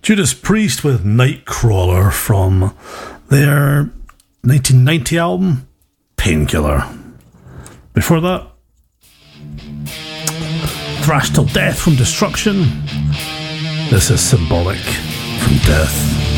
Judas Priest with Nightcrawler from their 1990 album, Painkiller. Before that, Thrash Till Death from Destruction. This is Symbolic from Death.